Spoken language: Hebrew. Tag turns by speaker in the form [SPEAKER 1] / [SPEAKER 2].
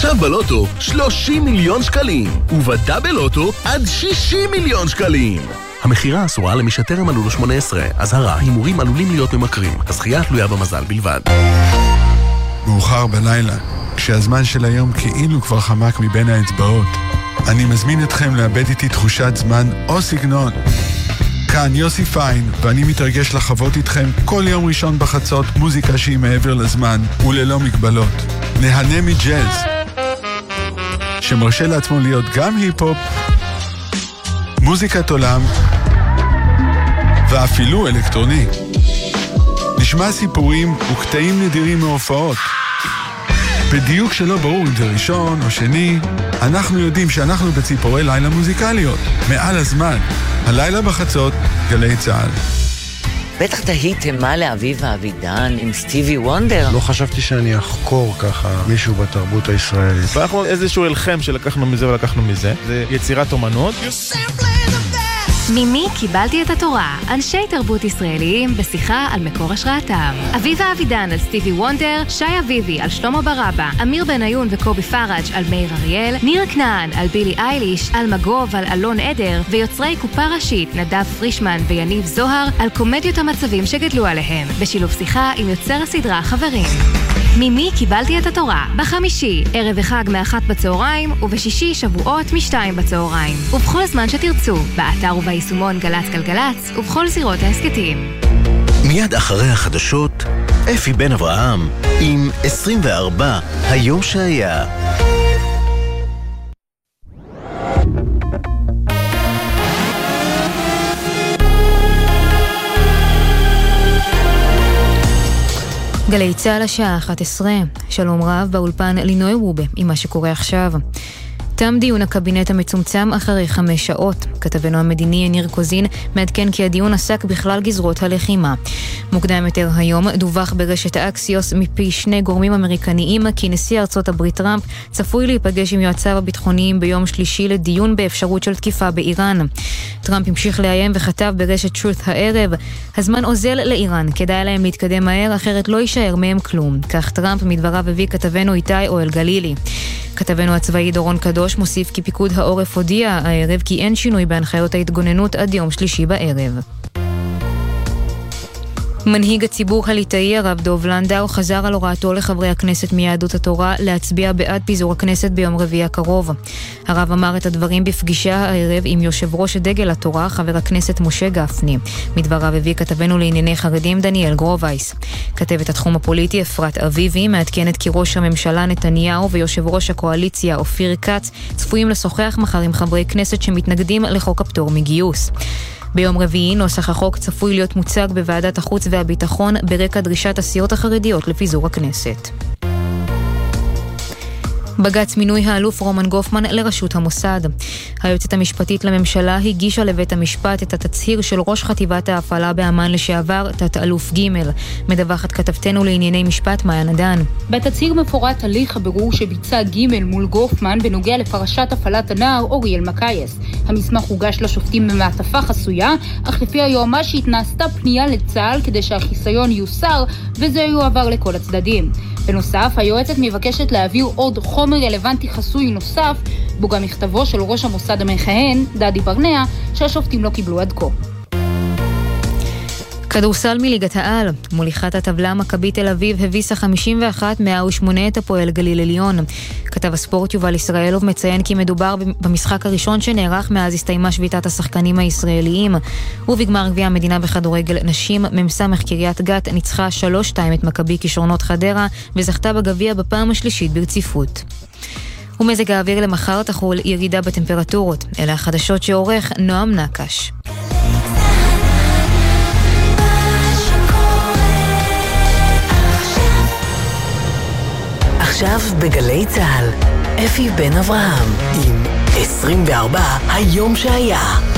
[SPEAKER 1] עכשיו בלוטו 30 מיליון שקלים, ובדאבל לוטו עד 60 מיליון שקלים. המחירה אסורה למי שטרם מלאו לו 18. אזהרה, הימורים עלולים להיות ממכרים. הזכייה תלויה במזל בלבד.
[SPEAKER 2] מאוחר בלילה, כשהזמן של היום כאילו כבר חמק מבין האצבעות. אני מזמין אתכם לאבד איתי תחושת זמן או סגנון. כאן יוסי פיין, ואני מתרגש לחוות איתכם כל יום ראשון בחצות מוזיקה שהיא מעבר לזמן וללא מגבלות. נהנה מג'אז, שמרשה לעצמו להיות גם היפ-הופ, מוזיקת עולם ואפילו אלקטרוני. נשמע סיפורים וקטעים נדירים מהופעות. בדיוק שלא ברור אם זה ראשון או שני, אנחנו יודעים שאנחנו בציפורי לילה מוזיקליות. מעל הזמן, הלילה בחצות, גלי צהל.
[SPEAKER 3] בטח תהיתם מה לאביב אבידן עם סטיבי וונדר.
[SPEAKER 4] לא חשבתי שאני אחקור ככה מישהו בתרבות הישראלית.
[SPEAKER 5] ואנחנו איזשהו אלחם שלקחנו מזה ולקחנו מזה. זה יצירת אומנות.
[SPEAKER 6] ממי קיבלתי את התורה? אנשי תרבות ישראליים בשיחה על מקור השראתם. אביבה אבידן על סטיבי וונדר, שי אביבי על שלמה ברבא, אמיר בניון וקובי פראג' על מאיר אריאל, ניר כנען על בילי אייליש, על מגוב על אלון עדר, ויוצרי קופה ראשית נדב פרישמן ויניב זוהר על קומדיות המצבים שגדלו עליהם, בשילוב שיחה עם יוצר הסדרה חברים. ממי קיבלתי את התורה? בחמישי, ערב וחג מ-1 בצהריים, ובשישי שבועות מ-2 בצהריים. ובכל זמן שתרצו, באתר וביישומון גלץ גלגלץ, ובכל זירות העסקתיים.
[SPEAKER 1] מיד אחרי החדשות, אפי בן אברהם עם 24 היום שהיה.
[SPEAKER 7] גלי צהל השעה 11. שלום רב באולפן לינוי רובה עם מה שקורה עכשיו. תם דיון הקבינט המצומצם אחרי 5 שעות. כתבנו המדיני ניר קוזין מעדכן כי הדיון עסק בכלל גזרות הלחימה. מוקדם יותר היום דווח ברשת האקסיוס מפי 2 גורמים אמריקניים כי נשיא ארצות הברית טראמפ צפוי להיפגש עם יועציו הביטחוניים ביום שלישי לדיון באפשרות של תקיפה באיראן. טראמפ המשיך לאיים וכתב ברשת truth הערב, הזמן אוזל לאיראן, כדאי להם להתקדם מהר אחרת לא יישאר מהם כלום. כך טראמפ מדבריו הביא כתבנו איתי אוהל גלילי. כתבנו הצבאי דורון קדוש מוסיף כי פיקוד העורף הודיע הערב כי אין שינוי בהנחיות ההתגוננות עד יום שלישי בערב. מנהיג הציבור הליטאי הרב דוב לנדאו חזר על הוראתו לחברי הכנסת מיהדות התורה להצביע בעד פיזור הכנסת ביום רביעי הקרוב. הרב אמר את הדברים בפגישה הערב עם יושב ראש דגל התורה חבר הכנסת משה גפני. מדבריו הביא כתבנו לענייני חרדים דניאל גרובייס. כתבת התחום הפוליטי אפרת אביבי מעדכנת כי ראש הממשלה נתניהו ויושב ראש הקואליציה אופיר כץ צפויים לשוחח מחר עם חברי כנסת שמתנגדים לחוק הפטור מגיוס. ביום רביעי נוסח החוק צפוי להיות מוצג בוועדת החוץ והביטחון ברקע דרישת הסיעות החרדיות לפיזור הכנסת. בג"ץ מינוי האלוף רומן גופמן לראשות המוסד. היועצת המשפטית לממשלה הגישה לבית המשפט את התצהיר של ראש חטיבת ההפעלה באמן לשעבר, תת-אלוף ג'. מדווחת כתבתנו לענייני משפט מאיה נדן.
[SPEAKER 8] בתצהיר מפורט הליך הבירור שביצע ג' מול גופמן בנוגע לפרשת הפעלת הנער אוריאל מקייס. המסמך הוגש לשופטים במעטפה חסויה, אך לפי היועמ"שית נעשתה פנייה לצה"ל כדי שהחיסיון יוסר וזה יועבר לכל הצדדים. בנוסף, היועצת מבקשת להעביר עוד חומר רלוונטי חסוי נוסף, בו גם מכתבו של ראש המוסד המכהן, דדי ברנע, שהשופטים לא קיבלו עד כה.
[SPEAKER 7] כדורסל מליגת העל, מוליכת הטבלה מכבי תל אביב הביסה 51-108 את הפועל גליל עליון. כתב הספורט יובל ישראלוב מציין כי מדובר במשחק הראשון שנערך מאז הסתיימה שביתת השחקנים הישראליים. ובגמר גביע המדינה בכדורגל נשים, ממסמך קריית גת ניצחה 3-2 את מכבי כישרונות חדרה וזכתה בגביע בפעם השלישית ברציפות. ומזג האוויר למחר תחול ירידה בטמפרטורות. אלה החדשות שעורך נועם נקש.
[SPEAKER 3] עכשיו בגלי צהל, אפי בן אברהם עם 24 היום שהיה.